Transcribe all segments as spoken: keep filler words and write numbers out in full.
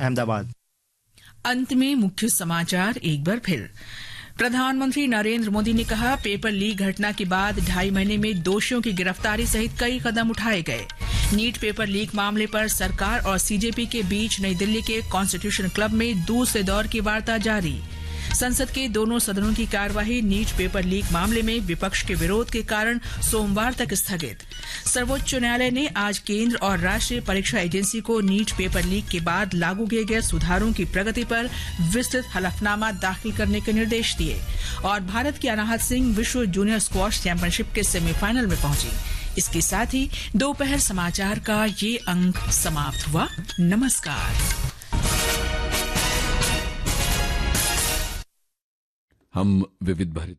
अहमदाबाद। अंत में मुख्य समाचार एक बार फिर। प्रधानमंत्री नरेंद्र मोदी ने कहा, पेपर लीक घटना के बाद ढाई महीने में दोषियों की गिरफ्तारी सहित कई कदम उठाए गए। नीट पेपर लीक मामले पर सरकार और सीजेपी के बीच नई दिल्ली के कॉन्स्टिट्यूशन क्लब में दूसरे दौर की वार्ता जारी। संसद के दोनों सदनों की कार्यवाही नीट पेपर लीक मामले में विपक्ष के विरोध के कारण सोमवार तक स्थगित। सर्वोच्च न्यायालय ने आज केंद्र और राष्ट्रीय परीक्षा एजेंसी को नीट पेपर लीक के बाद लागू किए गए सुधारों की प्रगति पर विस्तृत हलफनामा दाखिल करने के निर्देश दिए। और भारत की अनाहत सिंह विश्व जूनियर स्क्वॉश चैंपियनशिप के सेमीफाइनल में पहुंची। इसके साथ ही दोपहर समाचार का ये अंक समाप्त हुआ। नमस्कार। हम विविध भारती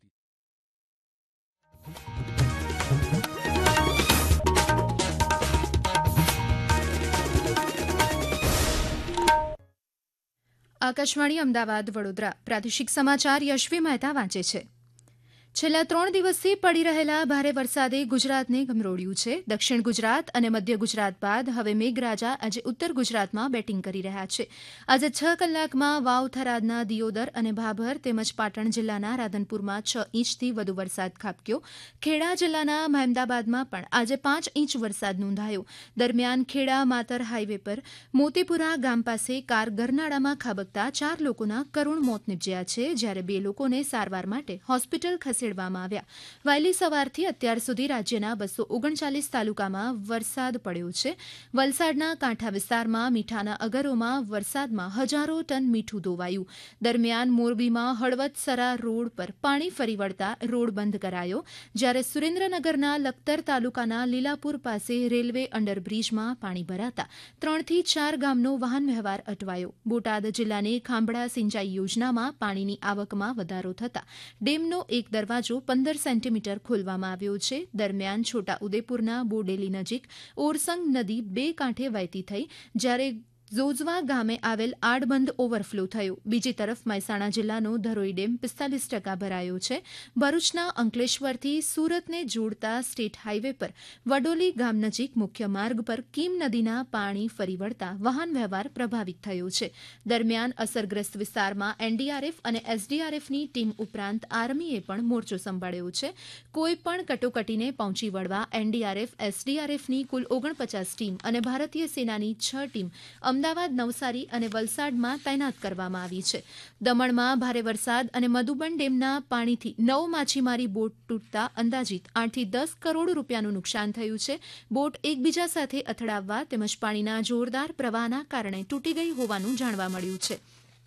આકાશવાણી અમદાવાદ વડોદરા પ્રાદેશિક સમાચાર યશવી મહેતા વાંચે છે। છેલ્લા ત્રણ દિવસથી પડી રહેલા ભારે વરસાદે ગુજરાતને ગમરોડ્યું છે। દક્ષિણ ગુજરાત અને મધ્ય ગુજરાત બાદ હવે મેઘરાજા આજે ઉત્તર ગુજરાતમાં બેટિંગ કરી રહ્યા છે। આજે છ કલાકમાં વાવ થરાદના દિયોદર અને ભાભર તેમજ પાટણ જિલ્લાના રાધનપુરમાં છ ઇંચથી વધુ વરસાદ ખાબક્યો। ખેડા જિલ્લાના મહેમદાબાદમાં પણ આજે પાંચ ઇંચ વરસાદ નોંધાયો। દરમિયાન ખેડા માતર હાઇવે પર મોતીપુરા ગામ પાસે કાર ગરનાળામાં ખાબકતા ચાર લોકોના કરુણ મોત નીપજ્યા છે, જ્યારે બે લોકોને સારવાર માટે હોસ્પિટલ ખસેડવામાં આવ્યા। વહેલી સવારથી અત્યાર સુધી રાજ્યના બસો ઓગણચાલીસ તાલુકામાં વરસાદ પડ્યો છે। વલસાડના કાંઠા વિસ્તારમાં મીઠાના અગરોમાં વરસાદમાં હજારો ટન મીઠું ધોવાયું। દરમિયાન મોરબીમાં હળવદસરા રોડ પર પાણી ફરી વળતા રોડ બંધ કરાયો, જ્યારે સુરેન્દ્રનગરના લખતર તાલુકાના લીલાપુર પાસે રેલવે અંડરબ્રિજમાં પાણી ભરાતા ત્રણથી ચાર ગામનો વાહન વ્યવહાર અટવાયો। બોટાદ જિલ્લાની ખાંભડા સિંચાઈ યોજનામાં પાણીની આવકમાં વધારો થતાં ડેમનો એક દરવાજો પંદર સેન્ટીમીટર ખોલવામાં આવ્યો છે। દરમિયાન છોટા ઉદેપુરના બોડેલી નજીક ઓરસંગ નદી બે કાંઠે વહેતી થઈ, જ્યારે ઝોઝવા ગામે આવેલ આડબંધ ઓવરફ્લો થયો। બીજી તરફ મહેસાણા જિલ્લાનો ધરોઈ ડેમ પિસ્તાલીસ ટકા ભરાયો છે। ભરૂચના અંકલેશ્વરથી સુરતને જોડતા સ્ટેટ હાઇવે પર વડોલી ગામ નજીક મુખ્ય માર્ગ પર કીમ નદીના પાણી ફરી વળતા વાહન વ્યવહાર પ્રભાવિત થયો છે। દરમિયાન અસરગ્રસ્ત વિસ્તારમાં એનડીઆરએફ અને એસડીઆરએફની ટીમ ઉપરાંત આર્મીએ પણ મોરચો સંભાળ્યો છે। કોઈપણ કટોકટીને પહોંચી વળવા એનડીઆરએફ એસડીઆરએફની કુલ ઓગણપચાસ ટીમ અને ભારતીય સેનાની છ ટીમ અમદાવાદ, નવસારી અને વલસાડમાં તૈનાત કરવામાં આવી છે। દમણમાં ભારે વરસાદ અને મધુબન ડેમના પાણીથી નવ માછીમારી બોટ તૂટતા અંદાજિત આઠથી દસ કરોડ રૂપિયાનું નુકસાન થયું છે। બોટ એકબીજા સાથે અથડાવવા તેમજ પાણીના જોરદાર પ્રવાહના કારણે તૂટી ગઈ હોવાનું જાણવા મળ્યું છે।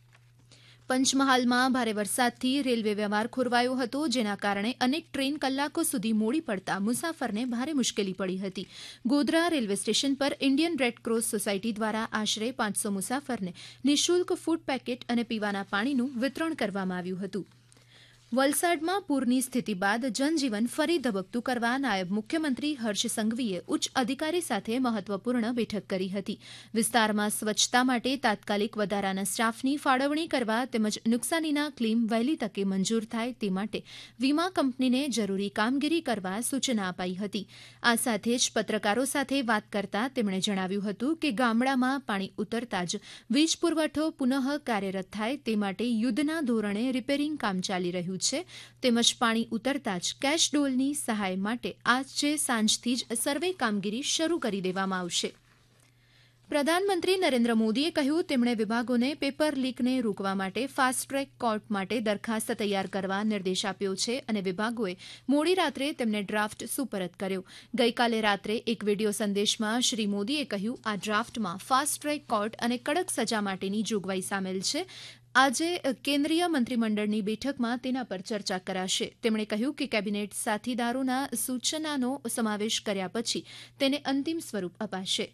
પંચમહાલમાં ભારે વરસાદથી રેલવે વ્યવહાર ખોરવાયો હતો, જેના કારણે અનેક ટ્રેન કલાકો સુધી મોડી પડતા મુસાફરને ભારે મુશ્કેલી પડી હતી। ગોધરા રેલવે સ્ટેશન પર ઇન્ડિયન રેડક્રોસ સોસાયટી દ્વારા આશરે પાંચસો મુસાફરને નિઃશુલ્ક ફૂડ પેકેટ અને પીવાના પાણીનું વિતરણ કરવામાં આવ્યું હતું। વલસાડમાં પૂરની સ્થિતિ બાદ જનજીવન ફરી ધબકતું કરવા નાયબ મુખ્યમંત્રી હર્ષ સંઘવીએ ઉચ્ચ અધિકારી સાથે મહત્વપૂર્ણ બેઠક કરી હતી। વિસ્તારમાં સ્વચ્છતા માટે તાત્કાલિક વધારાના સ્ટાફની ફાળવણી કરવા તેમજ નુકસાનીના ક્લેમ વહેલી તકે મંજૂર થાય તે માટે વીમા કંપનીને જરૂરી કામગીરી કરવા સૂચના અપાઈ હતી। આ સાથે જ પત્રકારો સાથે વાત કરતા તેમણે જણાવ્યું હતું કે ગામડામાં પાણી ઉતરતા જ વીજ પુરવઠો પુનઃ કાર્યરત થાય તે માટે યુદ્ધના ધોરણે રિપેરિંગ કામ ચાલી રહ્યું છે, તેમજ પાણી ઉતરતા જ કેશ ડોલની સહાય માટે આજે સાંજથી જ સર્વે કામગીરી શરૂ કરી દેવામાં આવશે। પ્રધાનમંત્રી નરેન્દ્ર મોદીએ કહ્યું તેમણે વિભાગોને પેપર લીકને રોકવા માટે ફાસ્ટ ટ્રેક કોર્ટ માટે દરખાસ્ત તૈયાર કરવા નિર્દેશ આપ્યો છે અને વિભાગોએ મોડી રાત્રે તેમને ડ્રાફ્ટ સુપરત કર્યો। ગઈકાલે રાત્રે એક વિડીયો સંદેશમાં શ્રી મોદીએ કહ્યું, આ ડ્રાફ્ટમાં ફાસ્ટ ટ્રેક કોર્ટ અને કડક સજા માટેની જોગવાઈ સામેલ છે। આજે કેન્દ્રીય મંત્રીમંડળની બેઠકમાં તેના પર ચર્ચા કરાશે। તેમણે કહ્યું કે કેબિનેટ સાથીદારોના સૂચનાનો સમાવેશ કર્યા પછી તેને અંતિમ સ્વરૂપ અપાશે।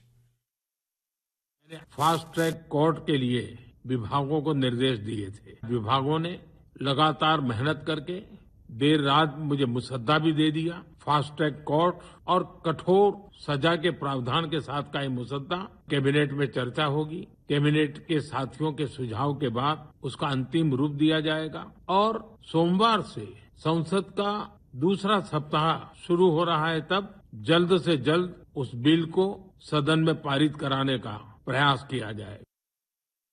फास्ट ट्रैक कोर्ट के लिए विभागों को निर्देश दिए थे। विभागों ने लगातार मेहनत करके देर रात मुझे मुसद्दा भी दे दिया। फास्ट ट्रैक कोर्ट और कठोर सजा के प्रावधान के साथ का ये मुसद्दा कैबिनेट में चर्चा होगी। कैबिनेट के साथियों के सुझाव के बाद उसका अंतिम रूप दिया जाएगा और सोमवार से संसद का दूसरा सप्ताह शुरू हो रहा है, तब जल्द से जल्द उस बिल को सदन में पारित कराने का प्रयास किया जाएगा।